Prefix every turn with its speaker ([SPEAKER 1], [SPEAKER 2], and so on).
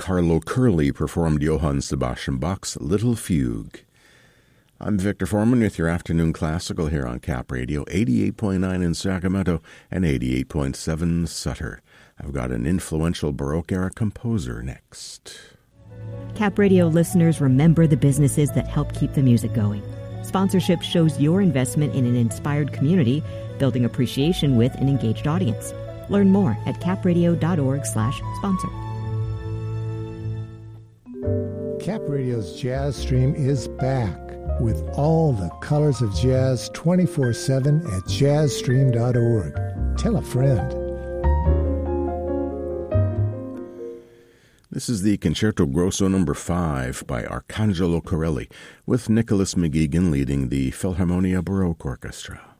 [SPEAKER 1] Carlo Curley performed Johann Sebastian Bach's Little Fugue. I'm Victor Foreman with your afternoon classical here on Cap Radio, 88.9 in Sacramento and 88.7 Sutter. I've got an influential Baroque-era composer next.
[SPEAKER 2] Cap Radio listeners remember the businesses that help keep the music going. Sponsorship shows your investment in an inspired community, building appreciation with an engaged audience. Learn more at capradio.org/sponsor.
[SPEAKER 3] Cap Radio's Jazz Stream is back with all the colors of jazz 24/7 at jazzstream.org. Tell a friend.
[SPEAKER 1] This is the Concerto Grosso No. 5 by Arcangelo Corelli, with Nicholas McGeegan leading the Philharmonia Baroque Orchestra.